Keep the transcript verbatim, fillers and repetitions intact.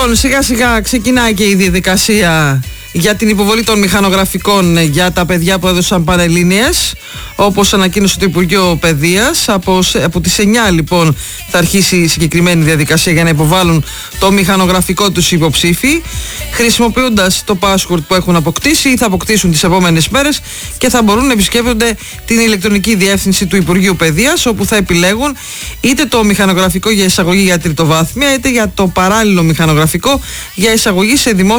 Λοιπόν, σιγά σιγά ξεκινάει και η διαδικασία για την υποβολή των μηχανογραφικών για τα παιδιά που έδωσαν πανελλήνιες, όπως ανακοίνωσε το Υπουργείο Παιδείας. Από, από τις εννιά λοιπόν θα αρχίσει η συγκεκριμένη διαδικασία για να υποβάλουν το μηχανογραφικό τους υποψήφοι, χρησιμοποιώντας το password που έχουν αποκτήσει ή θα αποκτήσουν τις επόμενες μέρες, και θα μπορούν να επισκέπτονται την ηλεκτρονική διεύθυνση του Υπουργείου Παιδείας, όπου θα επιλέγουν είτε το μηχανογραφικό για εισαγωγή για τριτοβάθμια, είτε για το παράλληλο μηχανογραφικό για εισαγωγή σε δημόσια